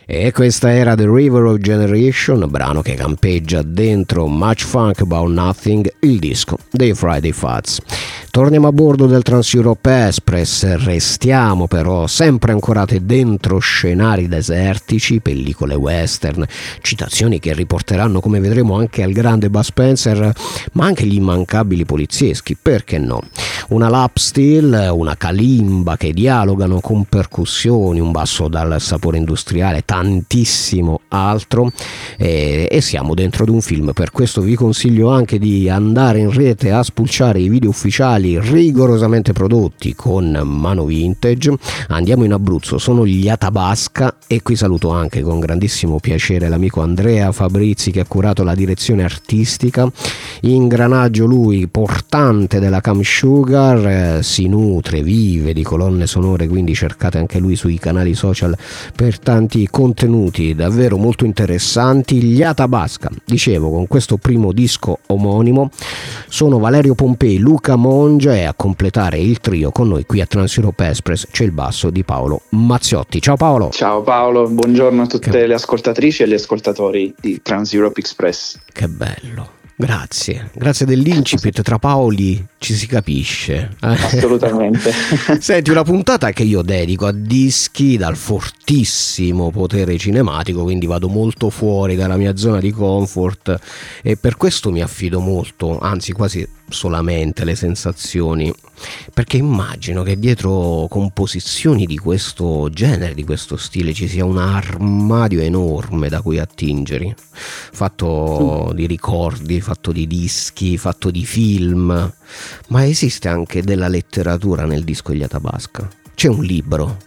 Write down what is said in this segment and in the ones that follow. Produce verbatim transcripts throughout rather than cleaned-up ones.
E questa era The River of Generation, brano che campeggia dentro Much Funk About Nothing, il disco dei Friday Fats. Torniamo a bordo del Trans-Europe Express, restiamo però sempre ancorate dentro scenari desertici, pellicole western, citazioni che riporteranno, come vedremo, anche al grande Bud Spencer, ma anche gli immancabili polizieschi, perché no? Una lap steel, una kalimba che dialogano con percussioni, un basso dal sapore industriale, tantissimo altro, e, e siamo dentro ad un film. Per questo vi consiglio anche di andare in rete a spulciare i video ufficiali rigorosamente prodotti con mano vintage. Andiamo in Abruzzo, sono gli Atabasca, e qui saluto anche con grandissimo piacere l'amico Andrea Fabrizi che ha curato la direzione artistica. Ingranaggio lui, portante della Cam Sugar, eh, si nutre, vive di colonne sonore, quindi cercate anche lui sui canali social per tanti contenuti davvero molto interessanti. Gli Atabasca, dicevo, con questo primo disco omonimo sono Valerio Pompei, Luca Mongia, e a completare il trio con noi qui a Trans-Europe Express c'è il basso di Paolo Mazziotti. Ciao Paolo. Ciao Paolo, buongiorno a tutte che... le ascoltatrici e gli ascoltatori di Trans-Europe Express. Che bello. Grazie, grazie dell'incipit, tra Paoli ci si capisce. Assolutamente. Senti, una puntata che io dedico a dischi dal fortissimo potere cinematico, quindi vado molto fuori dalla mia zona di comfort e per questo mi affido molto, anzi quasi solamente, le sensazioni, perché immagino che dietro composizioni di questo genere, di questo stile, ci sia un armadio enorme da cui attingere, fatto di ricordi, fatto di dischi, fatto di film. Ma esiste anche della letteratura nel disco degli Atabasca? C'è un libro?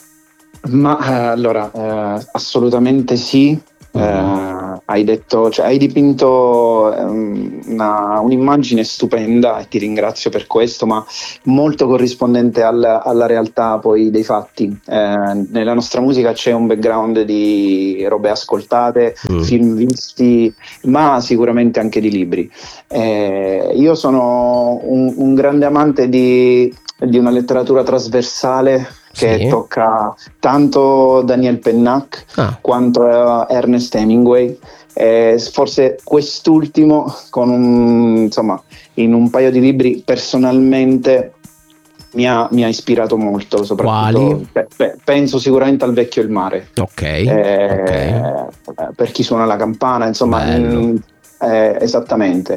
Ma eh, allora, eh, assolutamente sì. Eh, hai detto, cioè, hai dipinto um, una, un'immagine stupenda e ti ringrazio per questo, ma molto corrispondente al, alla realtà poi dei fatti. Eh, nella nostra musica c'è un background di robe ascoltate, mm. film visti, ma sicuramente anche di libri. Eh, io sono un, un grande amante di, di una letteratura trasversale che sì. tocca tanto Daniel Pennac ah. quanto uh, Ernest Hemingway, eh, forse quest'ultimo con un, insomma, in un paio di libri personalmente mi ha, mi ha ispirato molto, soprattutto pe, pe, penso sicuramente al Vecchio e il mare, ok, eh, okay. Per chi suona la campana, insomma. Bello. Eh, esattamente,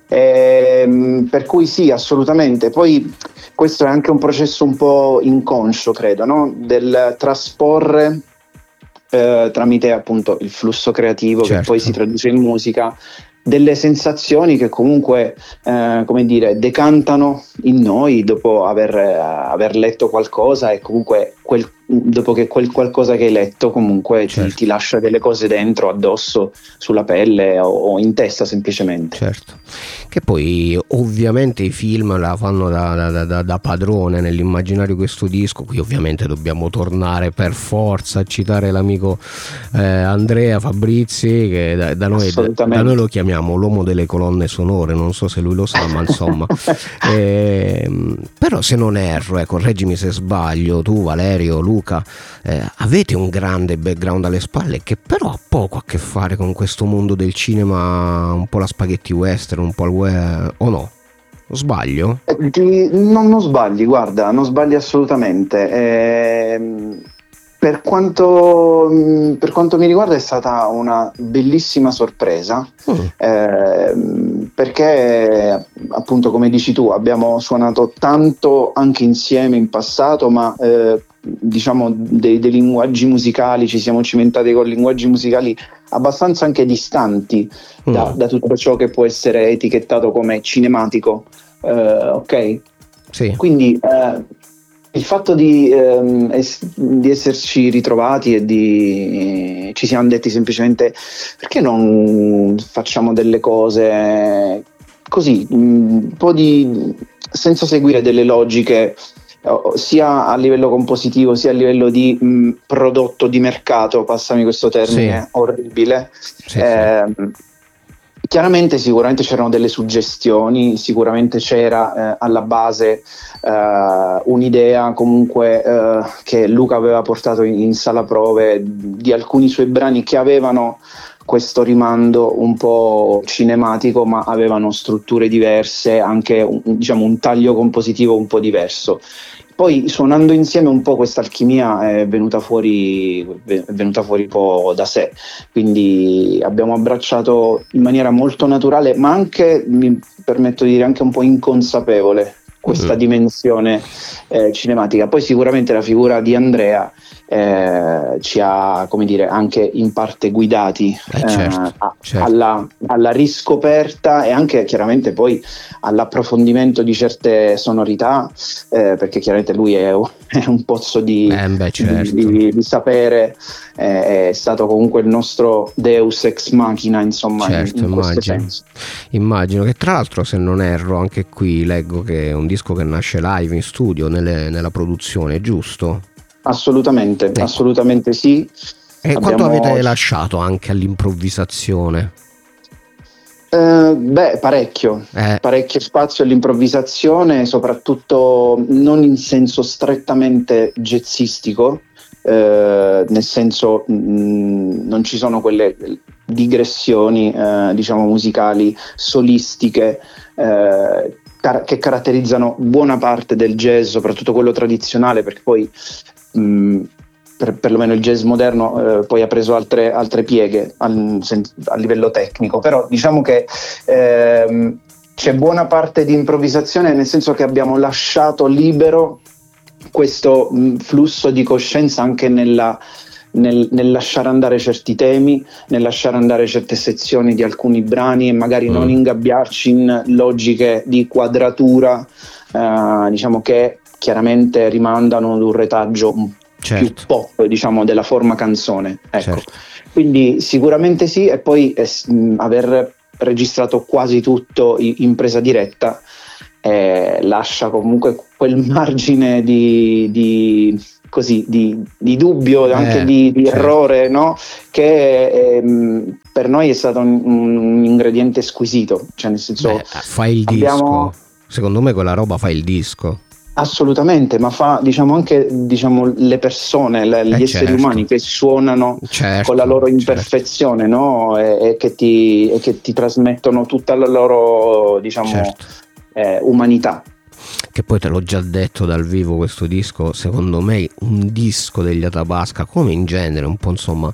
eh, per cui sì, assolutamente. Poi questo è anche un processo un po' inconscio, credo, no? Del trasporre eh, tramite appunto il flusso creativo, certo, che poi si traduce in musica, delle sensazioni che comunque eh, come dire, decantano in noi dopo aver, eh, aver letto qualcosa, e comunque quel, dopo che quel qualcosa che hai letto comunque certo. ti, ti lascia delle cose dentro, addosso, sulla pelle o, o in testa semplicemente. Certo, che poi ovviamente i film la fanno da, da, da, da padrone nell'immaginario questo disco. Qui ovviamente dobbiamo tornare per forza a citare l'amico eh, Andrea Fabrizi, che da, da, noi, da, da noi lo chiamiamo l'uomo delle colonne sonore, non so se lui lo sa, ma insomma eh, però se non erro, eh, correggimi se sbaglio, tu Valerio, Luca, eh, avete un grande background alle spalle che però ha poco a che fare con questo mondo del cinema, un po' la spaghetti western, un po' il web, o no? Sbaglio? Eh, non, non sbagli, guarda, non sbagli assolutamente. Eh, per quanto, per quanto mi riguarda è stata una bellissima sorpresa, mm. eh, perché appunto, come dici tu, abbiamo suonato tanto anche insieme in passato, ma eh, diciamo dei, dei linguaggi musicali, ci siamo cimentati con linguaggi musicali abbastanza anche distanti mm. da, da tutto ciò che può essere etichettato come cinematico, eh, ok? Sì. Quindi eh, il fatto di, ehm, es- di esserci ritrovati e di ci siamo detti semplicemente perché non facciamo delle cose così, un po' di senza seguire delle logiche, sia a livello compositivo sia a livello di mh, prodotto di mercato, passami questo termine sì. orribile, sì, eh, sì. Chiaramente sicuramente c'erano delle suggestioni, sicuramente c'era eh, alla base eh, un'idea comunque eh, che Luca aveva portato in, in sala prove di alcuni suoi brani che avevano questo rimando un po' cinematico, ma avevano strutture diverse, anche un, diciamo un taglio compositivo un po' diverso. Poi suonando insieme un po' questa alchimia è venuta fuori, è venuta fuori un po' da sé, quindi abbiamo abbracciato in maniera molto naturale, ma anche, mi permetto di dire, anche un po' inconsapevole questa mm. dimensione eh, cinematica. Poi sicuramente la figura di Andrea eh, ci ha, come dire, anche in parte guidati eh, certo, eh, a, certo. Alla, alla riscoperta e anche chiaramente poi all'approfondimento di certe sonorità, eh, perché chiaramente lui è, è un pozzo di, eh, beh, certo. di, di, di sapere, eh, è stato comunque il nostro Deus ex machina, insomma, certo, in, in questo immagino. senso. Immagino che tra l'altro, se non erro, anche qui leggo che è un disco che nasce live in studio nelle, nella produzione, giusto? Assolutamente, ecco. assolutamente sì. E Abbiamo... quanto avete lasciato anche all'improvvisazione? Eh, beh, parecchio, eh. parecchio spazio all'improvvisazione, soprattutto non in senso strettamente jazzistico, eh, nel senso mh, non ci sono quelle digressioni, eh, diciamo, musicali solistiche eh, car- che caratterizzano buona parte del jazz, soprattutto quello tradizionale, perché poi mh, Per, perlomeno il jazz moderno eh, poi ha preso altre, altre pieghe al, a livello tecnico, però diciamo che ehm, c'è buona parte di improvvisazione, nel senso che abbiamo lasciato libero questo mh, flusso di coscienza anche nella, nel, nel lasciare andare certi temi, nel lasciare andare certe sezioni di alcuni brani e magari mm. non ingabbiarci in logiche di quadratura, eh, diciamo, che chiaramente rimandano ad un retaggio un certo. più pop, diciamo, della forma canzone, ecco. Certo. Quindi sicuramente sì, e poi eh, mh, aver registrato quasi tutto in presa diretta eh, lascia comunque quel margine di, di così di, di dubbio, eh, anche di, di certo. errore, no? Che ehm, per noi è stato un, un ingrediente squisito, cioè nel senso Beh, fa il abbiamo... disco, secondo me quella roba fa il disco. Assolutamente, ma fa, diciamo, anche, diciamo, le persone, le, gli eh esseri certo. umani che suonano certo, con la loro imperfezione, certo. no? E, e, che ti, e che ti trasmettono tutta la loro, diciamo, certo. eh, umanità. Che poi te l'ho già detto dal vivo, questo disco, secondo me un disco degli Atabasca, come in genere, un po' insomma,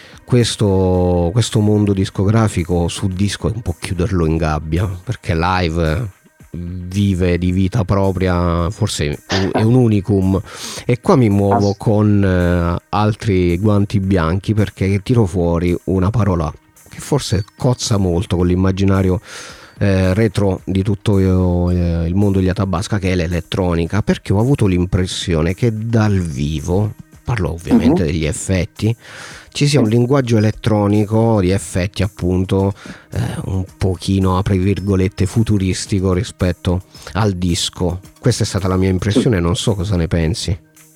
questo, questo mondo discografico su disco è un po' chiuderlo in gabbia, perché live vive di vita propria, forse è un unicum, e qua mi muovo con uh, altri guanti bianchi, perché tiro fuori una parola che forse cozza molto con l'immaginario eh, retro di tutto io, eh, il mondo degli Atabasca, che è l'elettronica, perché ho avuto l'impressione che dal vivo, parlo ovviamente uh-huh. degli effetti, ci sia un linguaggio elettronico di effetti, appunto, eh, un pochino, apri virgolette, futuristico rispetto al disco. Questa è stata la mia impressione, non so cosa ne pensi.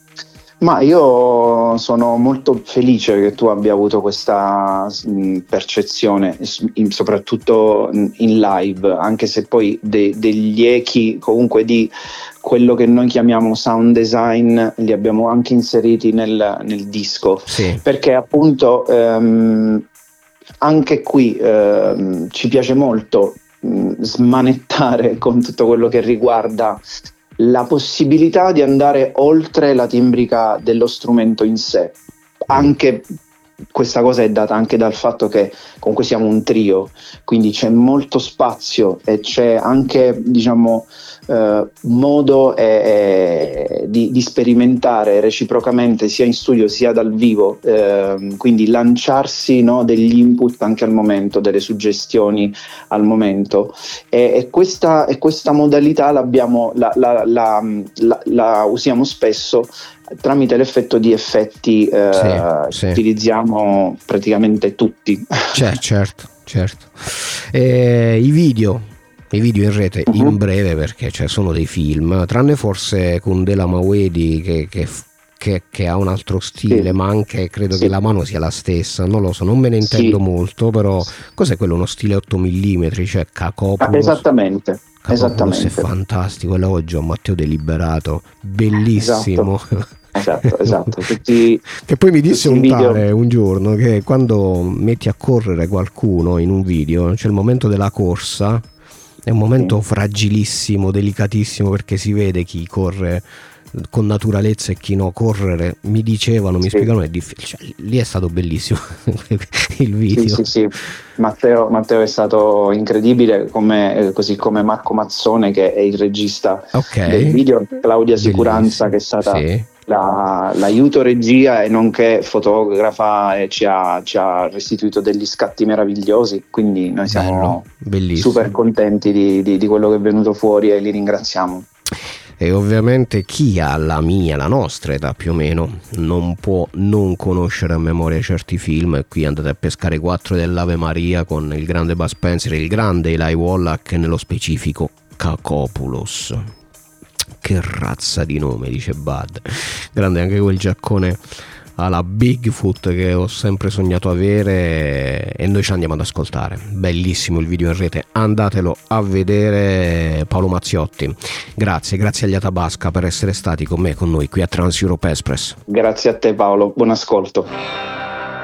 Ma io sono molto felice che tu abbia avuto questa mh, percezione, in, soprattutto in live, anche se poi de, degli echi comunque di quello che noi chiamiamo sound design li abbiamo anche inseriti nel, nel disco, sì. perché appunto ehm, anche qui ehm, ci piace molto mh, smanettare con tutto quello che riguarda la possibilità di andare oltre la timbrica dello strumento in sé. Anche questa cosa è data anche dal fatto che comunque siamo un trio, quindi c'è molto spazio e c'è anche, diciamo, eh, modo eh, di, di sperimentare reciprocamente sia in studio sia dal vivo, eh, quindi lanciarsi, no, degli input anche al momento, delle suggestioni al momento, e, e, questa, e questa modalità l'abbiamo, la, la, la, la, la usiamo spesso tramite l'effetto di effetti eh, sì, sì. che utilizziamo praticamente tutti. Cioè, certo, certo. Eh, i video, i video in rete uh-huh. in breve, perché cioè, sono dei film, tranne forse Kundela Mawedi che, che, che, che ha un altro stile, sì. ma anche credo sì. che la mano sia la stessa, non lo so, non me ne intendo sì. molto, però cos'è quello, uno stile otto millimetri, cioè Cacopoulos? Ah, esattamente. Cacopoulos Esattamente. è fantastico, l'oggi a Matteo Deliberato, bellissimo. Esatto, esatto. esatto. Tutti, che poi mi disse un video... tale un giorno che quando metti a correre qualcuno in un video, c'è il momento della corsa, è un momento sì. fragilissimo, delicatissimo, perché si vede chi corre con naturalezza e chi no. Correre, mi dicevano, mi sì. spiegavano, è difficile, cioè, lì è stato bellissimo il video. Sì, sì, sì. Matteo, Matteo è stato incredibile, come, così come Marco Mazzone, che è il regista okay. del video, Claudia Sicuranza, bellissimo. Che è stata sì. la, l'aiuto regia e nonché fotografa, e ci ha, ci ha restituito degli scatti meravigliosi, quindi noi siamo Bello, super contenti di, di, di quello che è venuto fuori e li ringraziamo. E ovviamente chi ha la mia, la nostra età più o meno, non può non conoscere a memoria certi film, e qui andate a pescare quattro dell'Ave Maria con il grande Bud Spencer, il grande Eli Wallach e nello specifico Cacopoulos. Che razza di nome, dice Bud. Grande anche quel giaccone alla Bigfoot che ho sempre sognato avere, e noi ci andiamo ad ascoltare. Bellissimo il video in rete, andatelo a vedere. Paolo Mazziotti, grazie, grazie agli Atabasca per essere stati con me, con noi qui a Trans Europe Express. Grazie a te Paolo, buon ascolto.